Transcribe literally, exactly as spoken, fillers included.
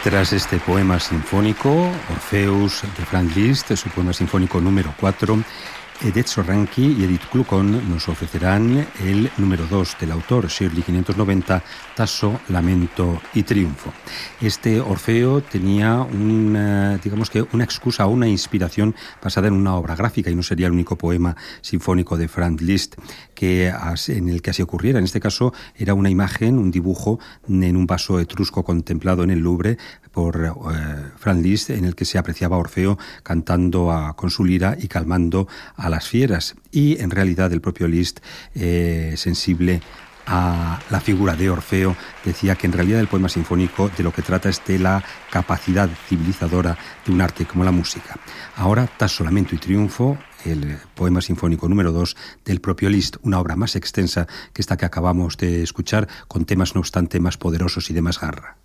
Tras este poema sinfónico, Orfeus de Franz Liszt, su poema sinfónico número cuatro, Edeth Sorranqui y Edith Clucón nos ofrecerán el número dos del autor, Shirley quinientos noventa, Tasso, Lamento y Triunfo. Este Orfeo tenía una, digamos que una excusa, una inspiración basada en una obra gráfica, y no sería el único poema sinfónico de Franz Liszt que, en el que así ocurriera. En este caso era una imagen, un dibujo en un vaso etrusco contemplado en el Louvre por eh, Franz Liszt, en el que se apreciaba a Orfeo cantando a, con su lira y calmando a las fieras. Y en realidad el propio Liszt, eh, sensible a la figura de Orfeo, decía que en realidad el poema sinfónico de lo que trata es de la capacidad civilizadora de un arte como la música. Ahora, Tasso, Lamento y Triunfo, el poema sinfónico número dos del propio Liszt, una obra más extensa que esta que acabamos de escuchar, con temas no obstante más poderosos y de más garra.